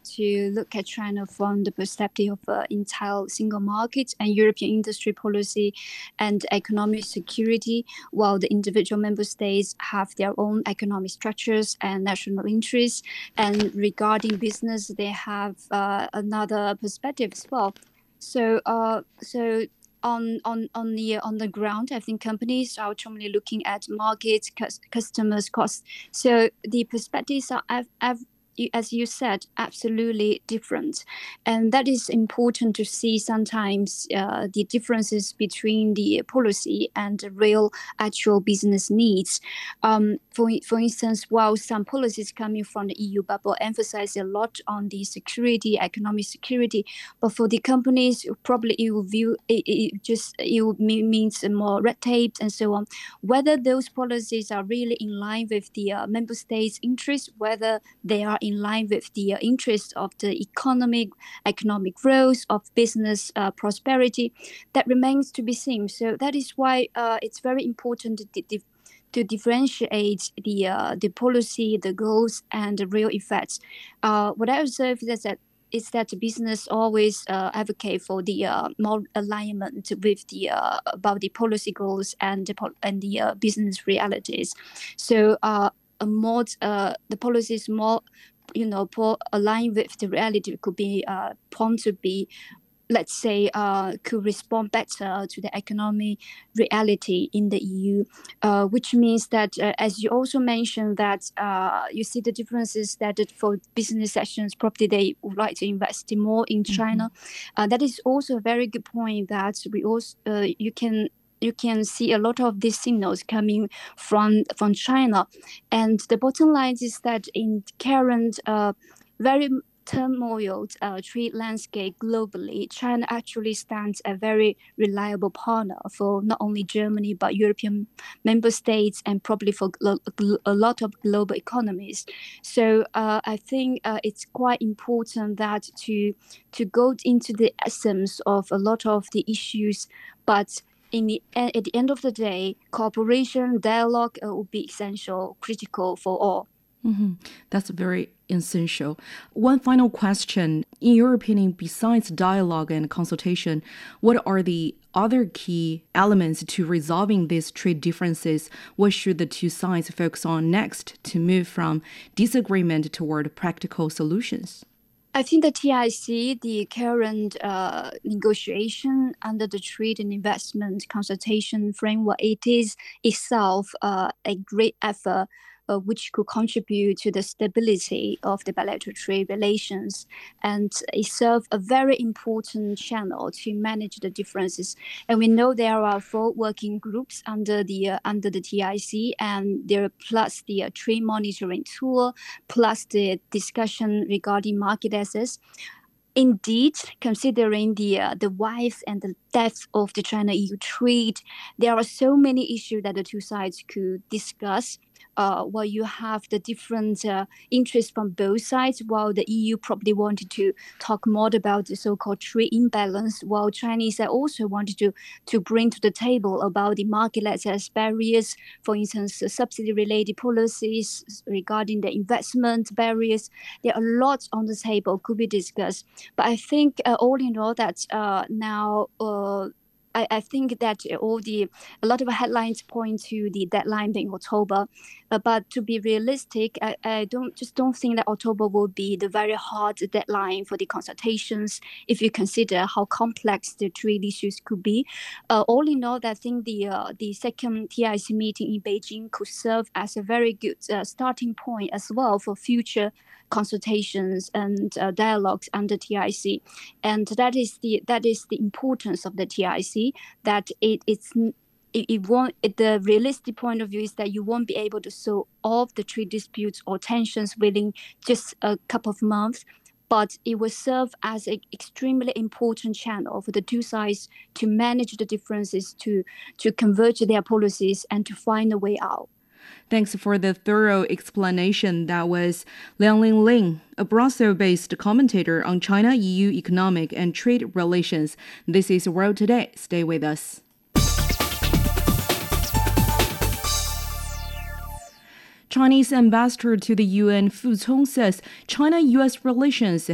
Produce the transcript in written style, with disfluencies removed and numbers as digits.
to look at China from the perspective of entire single market and European industry policy and economic security, while the individual member states have their own economic structures and national interests. And regarding business, they have another perspective as well. So on the ground, I think companies are ultimately looking at markets, customers, costs. So the perspectives are, as you said, absolutely different, and that is important to see sometimes the differences between the policy and the real actual business needs. For instance, while some policies coming from the EU bubble emphasize a lot on the security, economic security, but for the companies, probably it will view it means more red tape and so on. Whether those policies are really in line with the member states' interests, whether they are in line with the interests of the economic growth, of business prosperity, that remains to be seen. So that is why it's very important to differentiate the policy, the goals, and the real effects. What I observe is that business always advocate for the more alignment with the about the policy goals and the business realities. So the policy is more aligned with the reality could be prompt to be, let's say, could respond better to the economic reality in the EU, which means that, as you also mentioned, that you see the differences that for business sections, probably they would like to invest more in China. That is also a very good point that we also you can see a lot of these signals coming from China. And the bottom line is that in current very turmoil trade landscape globally, China actually stands a very reliable partner for not only Germany but European member states and probably for a lot of global economies. So I think it's quite important that to go into the essence of a lot of the issues, but at the end of the day, cooperation, dialogue will be essential, critical for all. That's very essential. One final question. In your opinion, besides dialogue and consultation, what are the other key elements to resolving these trade differences? What should the two sides focus on next to move from disagreement toward practical solutions? I think the TIC, the current negotiation under the Trade and Investment Consultation Framework, it is itself a great effort which could contribute to the stability of the bilateral trade relations, and it serves a very important channel to manage the differences. And we know there are 4 working groups under the TIC, and there plus the trade monitoring tool, plus the discussion regarding market access. Indeed, considering the width and the depth of the China-EU trade, there are so many issues that the two sides could discuss. While you have the different interests from both sides, while the EU probably wanted to talk more about the so-called trade imbalance, while Chinese also wanted to bring to the table about the market access barriers, for instance, subsidy-related policies regarding the investment barriers. There are lots on the table could be discussed. But I think all in all that now I think that a lot of headlines point to the deadline being October, but to be realistic, I don't think that October will be the very hard deadline for the consultations if you consider how complex the trade issues could be. All in all, I think the second TIC meeting in Beijing could serve as a very good starting point as well for future consultations and dialogues under TIC, and that is the importance of the TIC. That it won't. The realistic point of view is that you won't be able to solve all the trade disputes or tensions within just a couple of months, but it will serve as an extremely important channel for the two sides to manage the differences, to converge their policies, and to find a way out. Thanks for the thorough explanation. That was Lianling Ling, a Brussels-based commentator on China-EU economic and trade relations. This is World Today. Stay with us. Chinese ambassador to the UN Fu Cong says China-US relations